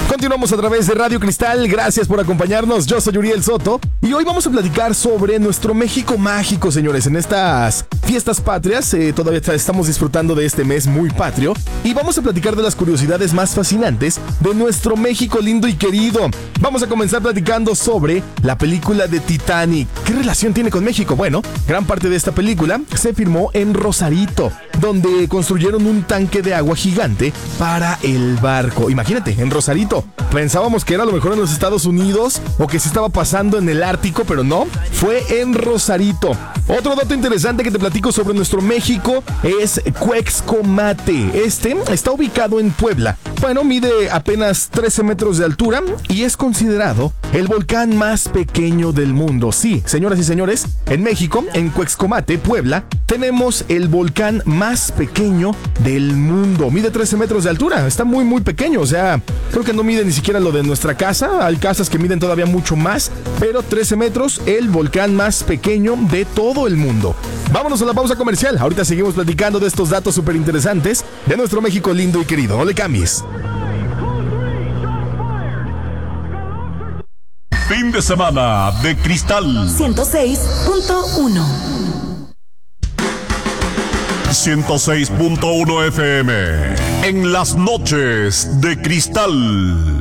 Continuamos a través de Radio Cristal, gracias por acompañarnos, yo soy Uriel Soto y hoy vamos a platicar sobre nuestro México mágico, señores, en estas fiestas patrias, todavía estamos disfrutando de este mes muy patrio y vamos a platicar de las curiosidades más fascinantes de nuestro México lindo y querido. Vamos a comenzar platicando sobre la película de Titanic. ¿Qué relación tiene con México? Bueno, gran parte de esta película se filmó en Rosarito, donde construyeron un tanque de agua gigante para el barco. Imagínate, en Rosarito. Pensábamos que era a lo mejor en los Estados Unidos o que se estaba pasando en el Ártico, pero no, fue en Rosarito. Otro dato interesante que te platico sobre nuestro México es Cuexcomate. Este está ubicado en Puebla. Bueno, mide apenas 13 metros de altura y es considerado el volcán más pequeño del mundo. Sí, señoras y señores, en México, en Cuexcomate, Puebla, tenemos el volcán más pequeño del mundo. Mide 13 metros de altura, está muy muy pequeño, o sea, creo que no mide ni siquiera lo de nuestra casa. Hay casas que miden todavía mucho más, pero 13 metros, el volcán más pequeño de todo el mundo. Vámonos a la pausa comercial. Ahorita seguimos platicando de estos datos súper interesantes de nuestro México lindo y querido. No le cambies. Fin de semana de Cristal 106.1 106.1 FM en las noches de Cristal.